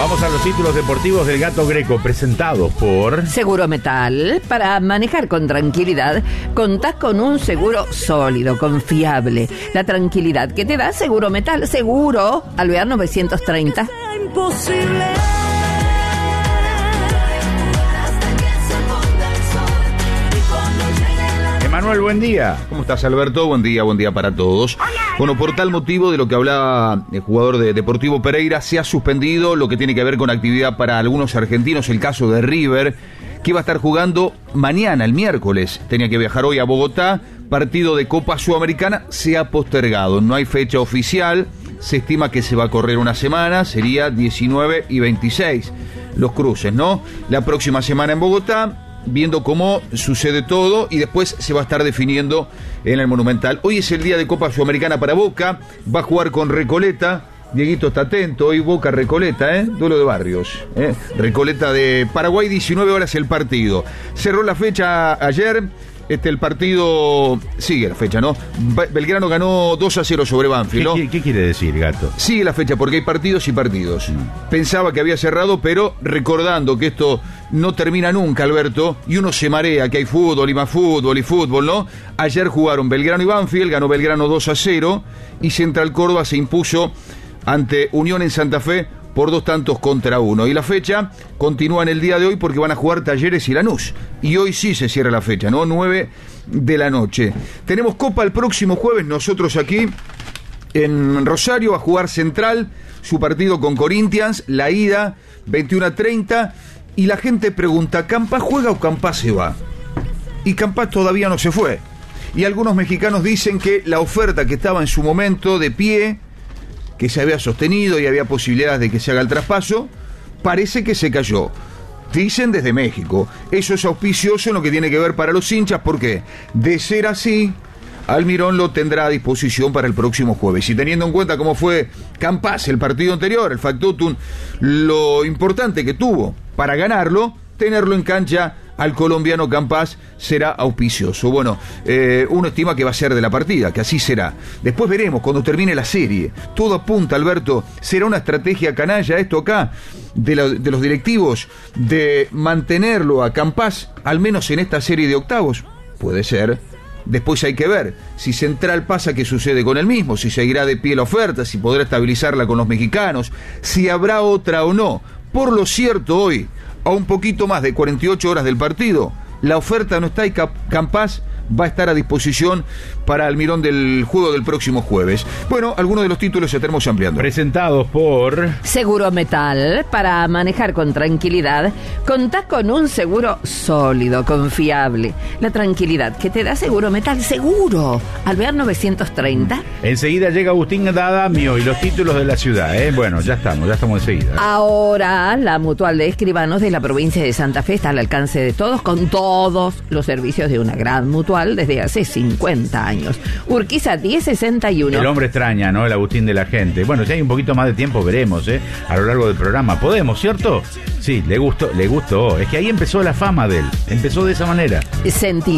Vamos a los títulos deportivos del Gato Greco, presentados por Seguro Metal. Para manejar con tranquilidad, contás con un seguro sólido, confiable. La tranquilidad que te da Seguro Metal. Seguro, Alvear 930. Imposible. Emanuel, buen día. ¿Cómo estás, Alberto? Buen día para todos. Bueno, por tal motivo de lo que hablaba el jugador de Deportivo Pereira, se ha suspendido lo que tiene que ver con actividad para algunos argentinos, el caso de River, que iba a estar jugando mañana, el miércoles. Tenía que viajar hoy a Bogotá, partido de Copa Sudamericana, se ha postergado, no hay fecha oficial, se estima que se va a correr una semana, sería 19 y 26 los cruces, ¿no? La próxima semana en Bogotá, viendo cómo sucede todo y después se va a estar definiendo en el Monumental. Hoy es el día de Copa Sudamericana para Boca, va a jugar con Recoleta. Dieguito está atento, hoy Boca Recoleta, duelo de barrios, Recoleta de Paraguay, 19 horas el partido. Cerró la fecha ayer. El partido sigue la fecha, ¿no? Belgrano ganó 2-0 sobre Banfield, ¿no? ¿Qué quiere decir, Gato? Sigue la fecha porque hay partidos y partidos. Pensaba que había cerrado, pero recordando que esto no termina nunca, Alberto, y uno se marea, que hay fútbol y más fútbol y fútbol, ¿no? Ayer jugaron Belgrano y Banfield, ganó Belgrano 2-0 y Central Córdoba se impuso ante Unión en Santa Fe por 2-1. Y la fecha continúa en el día de hoy porque van a jugar Talleres y Lanús. Y hoy sí se cierra la fecha, ¿no? 9 de la noche. Tenemos Copa el próximo jueves, nosotros aquí en Rosario, va a jugar Central, su partido con Corinthians, la ida, 21:30. Y la gente pregunta, ¿Campas juega o Campas se va? Y Campas todavía no se fue. Y algunos mexicanos dicen que la oferta que estaba en su momento de pie, que se había sostenido y había posibilidades de que se haga el traspaso, parece que se cayó. Dicen desde México. Eso es auspicioso en lo que tiene que ver para los hinchas, porque de ser así, Almirón lo tendrá a disposición para el próximo jueves. Y teniendo en cuenta cómo fue Campas el partido anterior, el factotum, lo importante que tuvo para ganarlo, tenerlo en cancha al colombiano Campas será auspicioso. Bueno, uno estima que va a ser de la partida, que así será. Después veremos cuando termine la serie. Todo apunta, Alberto, será una estrategia canalla esto acá de los directivos de mantenerlo a Campas al menos en esta serie de octavos. Puede ser. Después hay que ver si Central pasa, qué sucede con él mismo, si seguirá de pie la oferta, si podrá estabilizarla con los mexicanos, si habrá otra o no. Por lo cierto, hoy, a un poquito más de 48 horas del partido, la oferta no está y Campas va a estar a disposición para Almirón del juego del próximo jueves. Bueno, algunos de los títulos ya tenemos ampliando. Presentados por Seguro Metal. Para manejar con tranquilidad, contás con un seguro sólido, confiable. La tranquilidad que te da Seguro Metal. Seguro, Alvear 930. Enseguida llega Agustín D'Adamio y los títulos de la ciudad, Bueno, ya estamos enseguida. Ahora, la Mutual de Escribanos de la provincia de Santa Fe está al alcance de todos, con todos los servicios de una gran mutual desde hace 50 años. Urquiza 1061. El hombre extraña, ¿no? El Agustín de la gente. Bueno, si hay un poquito más de tiempo, veremos, a lo largo del programa. ¿Podemos, cierto? Sí, le gustó. Es que ahí empezó la fama de él. Empezó de esa manera. Sentí